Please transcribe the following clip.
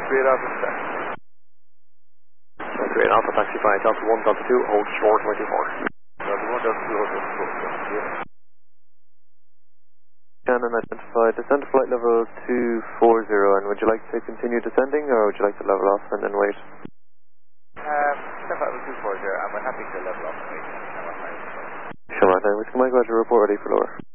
38 Alpha Star. 38 Alpha, taxi 5 Delta 1, Delta 2, hold short 24. Delta 1, Delta 2, hold short 24. Shannon identified, descend to flight level 240, and would you like to continue descending, or would you like to level off and then wait? Step out with 240, I'm happy to level off and wait. Sure, then we can make a report ready for lower.